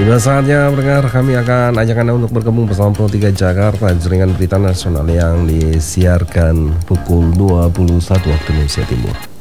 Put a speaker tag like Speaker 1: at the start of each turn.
Speaker 1: Tiba saatnya pendengar, kami akan ajak Anda untuk bergabung bersama Pro 3 Jakarta, jaringan berita nasional yang disiarkan pukul 21 waktu Indonesia Timur.